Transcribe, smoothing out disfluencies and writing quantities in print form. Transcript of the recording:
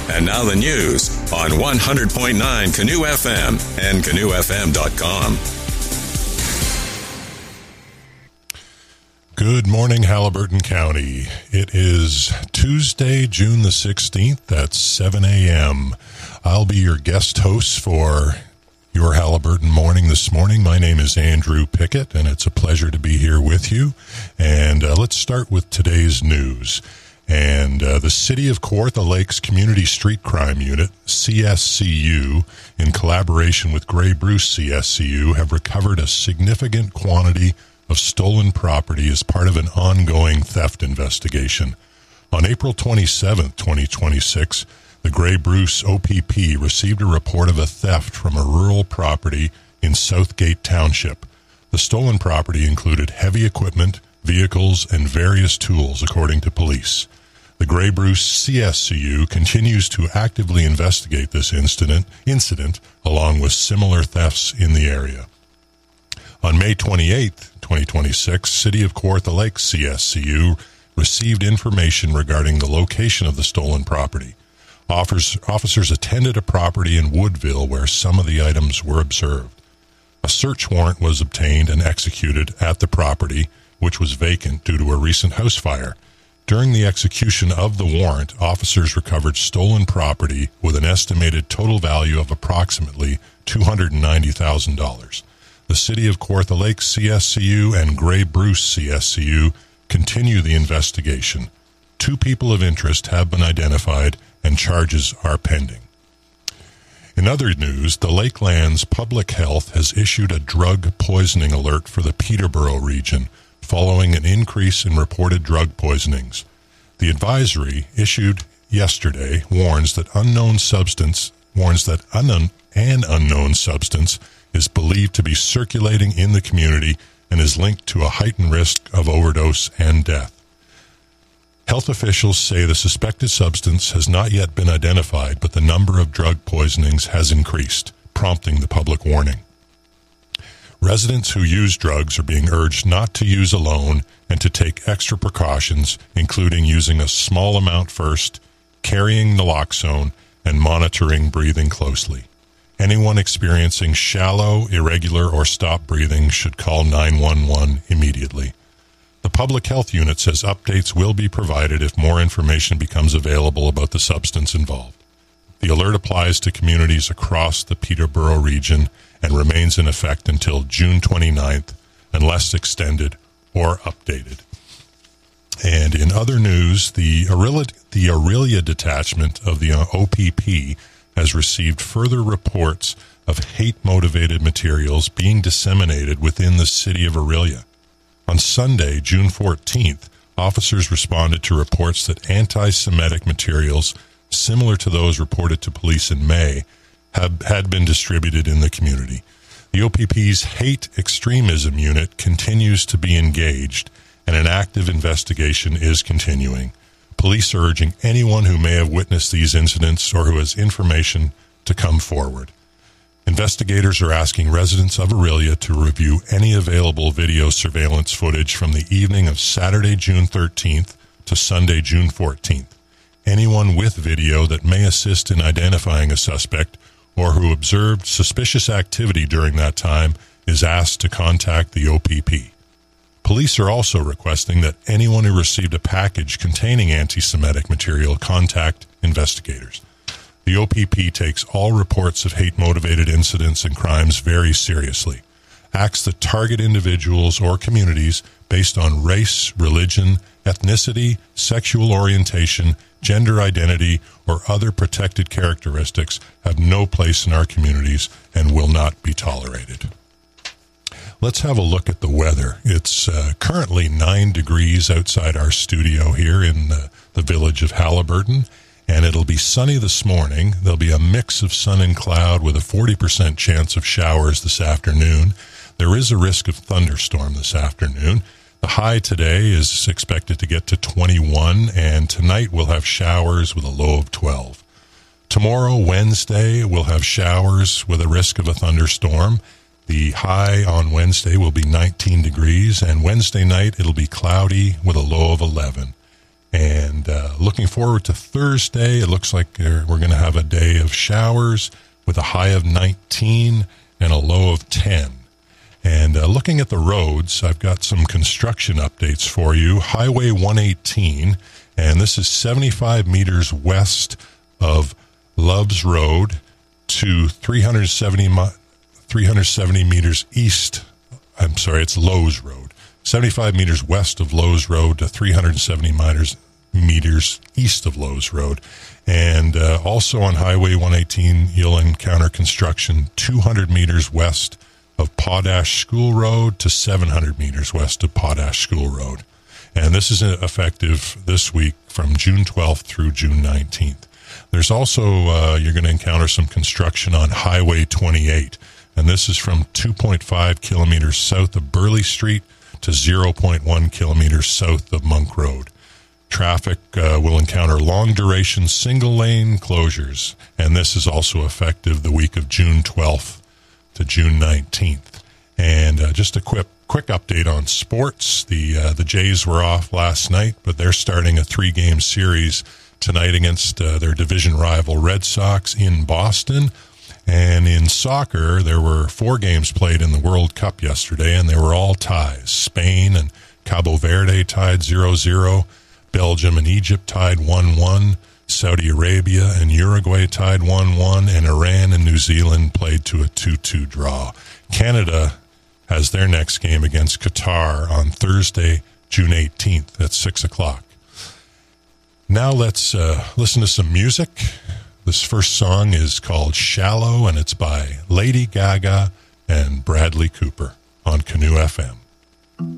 And now the news on 100.9 Canoe FM and canoefm.com. Good morning, Haliburton County. It is Tuesday, June the 16th at 7 a.m. I'll be your guest host for your Haliburton morning this morning. My name is Andrew Pickett, and it's a pleasure to be here with you. And let's start with today's news. And the City of Kawartha Lakes Community Street Crime Unit, CSCU, in collaboration with Grey Bruce CSCU, have recovered a significant quantity of stolen property as part of an ongoing theft investigation. On April 27, 2026, the Grey Bruce OPP received a report of a theft from a rural property in Southgate Township. The stolen property included heavy equipment, vehicles, and various tools, according to police. The Grey Bruce CSCU continues to actively investigate this incident along with similar thefts in the area. On May 28, 2026, City of Kawartha Lakes CSCU received information regarding the location of the stolen property. Officers attended a property in Woodville where some of the items were observed. A search warrant was obtained and executed at the property, which was vacant due to a recent house fire. During the execution of the warrant, officers recovered stolen property with an estimated total value of approximately $290,000. The City of Kawartha Lakes CSCU and Grey Bruce CSCU continue the investigation. 2 people of interest have been identified and charges are pending. In other news, the Lakelands Public Health has issued a drug poisoning alert for the Peterborough region following an increase in reported drug poisonings. The advisory issued yesterday warns that an unknown substance is believed to be circulating in the community and is linked to a heightened risk of overdose and death. Health officials say the suspected substance has not yet been identified, but the number of drug poisonings has increased, prompting the public warning. Residents who use drugs are being urged not to use alone and to take extra precautions, including using a small amount first, carrying naloxone, and monitoring breathing closely. Anyone experiencing shallow, irregular, or stop breathing should call 911 immediately. The Public Health Unit says updates will be provided if more information becomes available about the substance involved. The alert applies to communities across the Peterborough region and remains in effect until June 29th, unless extended or updated. And in other news, the Orillia detachment of the OPP has received further reports of hate-motivated materials being disseminated within the city of Orillia. On Sunday, June 14th, officers responded to reports that anti-Semitic materials similar to those reported to police in May had been distributed in the community. The OPP's Hate Extremism Unit continues to be engaged, and an active investigation is continuing. Police are urging anyone who may have witnessed these incidents or who has information to come forward. Investigators are asking residents of Orillia to review any available video surveillance footage from the evening of Saturday, June 13th to Sunday, June 14th. Anyone with video that may assist in identifying a suspect or who observed suspicious activity during that time is asked to contact the OPP. Police are also requesting that anyone who received a package containing anti-Semitic material contact investigators. The OPP takes all reports of hate-motivated incidents and crimes very seriously, acts that target individuals or communities based on race, religion, ethnicity, sexual orientation, gender identity, or other protected characteristics have no place in our communities and will not be tolerated. Let's have a look at the weather. It's currently 9 degrees outside our studio here in the village of Haliburton, and it'll be sunny this morning. There'll be a mix of sun and cloud with a 40% chance of showers this afternoon. There is a risk of thunderstorm this afternoon. The high today is expected to get to 21, and tonight we'll have showers with a low of 12. Tomorrow, Wednesday, we'll have showers with a risk of a thunderstorm. The high on Wednesday will be 19 degrees, and Wednesday night it'll be cloudy with a low of 11. And looking forward to Thursday, it looks like we're going to have a day of showers with a high of 19 and a low of 10. And looking at the roads, I've got some construction updates for you. Highway 118, and this is 75 meters west of Loves Road to 370 meters east. I'm sorry, it's Lowe's Road. 75 meters west of Lowe's Road to 370 meters east of Lowe's Road. And also on Highway 118, you'll encounter construction 200 meters west of Potash School Road to 700 meters west of Potash School Road. And this is effective this week from June 12th through June 19th. There's also, you're going to encounter some construction on Highway 28. And this is from 2.5 kilometers south of Burley Street to 0.1 kilometers south of Monk Road. Traffic will encounter long-duration single-lane closures, and this is also effective the week of June 12th to June 19th. And just a quick update on sports. The Jays were off last night, but they're starting a 3-game series tonight against their division rival Red Sox in Boston. And in soccer, there were 4 games played in the World Cup yesterday, and they were all ties. Spain and Cabo Verde tied 0-0. Belgium and Egypt tied 1-1. Saudi Arabia and Uruguay tied 1-1. And Iran and New Zealand played to a 2-2 draw. Canada has their next game against Qatar on Thursday, June 18th at 6 o'clock. Now let's listen to some music. This first song is called Shallow, and it's by Lady Gaga and Bradley Cooper on Canoe FM.